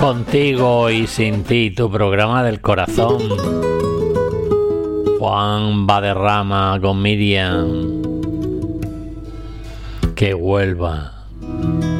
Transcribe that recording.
Contigo y sin ti, tu programa del corazón. Juan Valderrama con Miriam. Que vuelva.